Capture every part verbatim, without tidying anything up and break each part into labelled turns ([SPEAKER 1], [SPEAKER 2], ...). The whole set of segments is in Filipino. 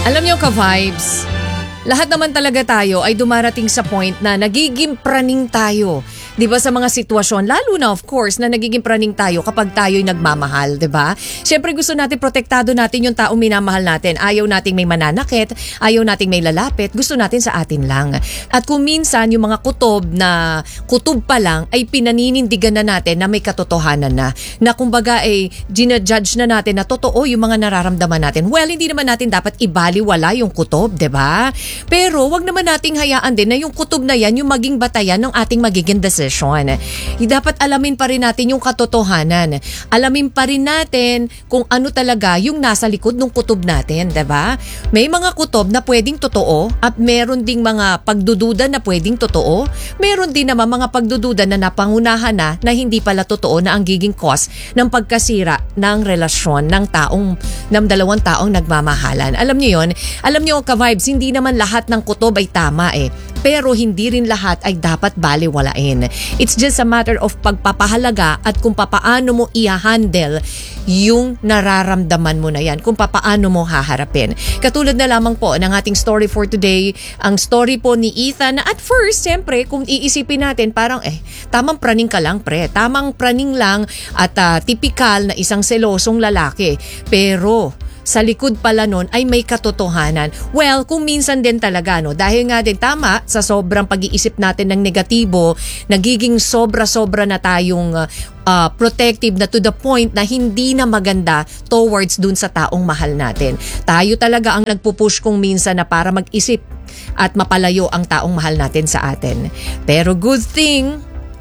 [SPEAKER 1] Alam niyo ka-vibes, lahat naman talaga tayo ay dumarating sa point na nagiging praning tayo. 'Di ba sa mga sitwasyon, lalo na of course na nagiging praning tayo kapag tayo'y nagmamahal, 'di ba? Syempre gusto natin protektado natin yung taong minamahal natin. Ayaw nating may mananakit, ayaw nating may lalapit, gusto natin sa atin lang. At kung minsan yung mga kutob na kutob pa lang ay pinaninindigan na natin na may katotohanan na. Na kumbaga ay ginajudge na natin na totoo yung mga nararamdaman natin. Well, hindi naman natin dapat ibaliwala yung kutob, 'di ba? Pero wag naman nating hayaan din na yung kutob na yan yung maging batayan ng ating magiging decision. Dapat alamin pa rin natin yung katotohanan. Alamin pa rin natin kung ano talaga yung nasa likod ng kutob natin, 'di ba? May mga kutob na pwedeng totoo at meron ding mga pagdududa na pwedeng totoo. Meron din naman mga pagdududa na napangunahan na na hindi pala totoo na ang giging cause ng pagkasira ng relasyon ng taong ng dalawang taong nagmamahalan. Alam niyo 'yon? Alam niyo ka-vibes, hindi naman lahat ng kutob ay tama eh. Pero hindi rin lahat ay dapat baliwalain. It's just a matter of pagpapahalaga at kung papaano mo i-handle yung nararamdaman mo na yan. Kung papaano mo haharapin. Katulad na lamang po ng ating story for today, ang story po ni Ethan na at first, siyempre, kung iisipin natin, parang eh, tamang praning ka lang pre. Tamang praning lang at uh, tipikal na isang selosong lalaki. Pero sa likod pala nun ay may katotohanan. Well, kung minsan din talaga, no? Dahil nga din tama, sa sobrang pag-iisip natin ng negatibo, nagiging sobra-sobra na tayong uh, uh, protective na to the point na hindi na maganda towards dun sa taong mahal natin. Tayo talaga ang nagpupush kung minsan na para mag-isip at mapalayo ang taong mahal natin sa atin. Pero good thing,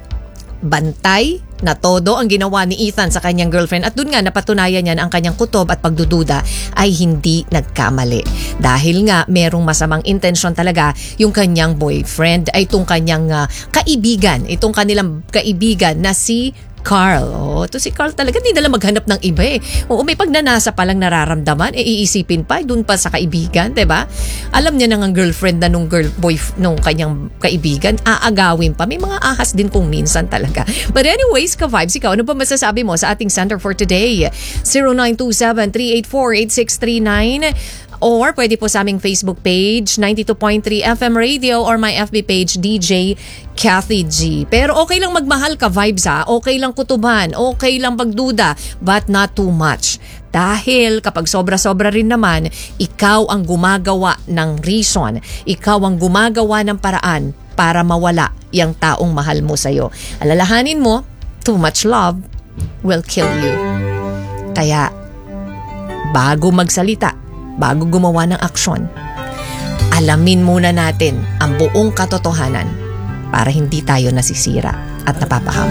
[SPEAKER 1] bantay na todo ang ginawa ni Ethan sa kanyang girlfriend at dun nga napatunayan niya na ang kanyang kutob at pagdududa ay hindi nagkamali. Dahil nga merong masamang intensyon talaga yung kanyang boyfriend ay itong kanyang uh, kaibigan, itong kanilang kaibigan na si Carl. Oh, to si Carl talaga hindi nila maghanap ng iba eh. Oo, may pagnanasa pa lang nararamdaman, eh iisipin pa, dun pa sa kaibigan, 'di ba? Alam niya nang ang girlfriend na nung girl boy nung kanyang kaibigan, aagawin pa. May mga ahas din kung minsan talaga. But anyways, ka-vibes, ikaw, ano pa masasabi mo sa ating center for today? zero nine two seven, three eight four, eight six three nine or pwede po sa aming Facebook page, ninety-two point three F M Radio or my F B page, D J Kathy G. Pero okay lang magmahal ka, vibes ha. Okay lang kutuban, okay lang pagduda, but not too much. Dahil kapag sobra-sobra rin naman, ikaw ang gumagawa ng reason. Ikaw ang gumagawa ng paraan para mawala yung taong mahal mo sa'yo. Alalahanin mo, too much love will kill you. Kaya, bago magsalita, bago gumawa ng aksyon, alamin muna natin ang buong katotohanan para hindi tayo nasisira at napapahamak.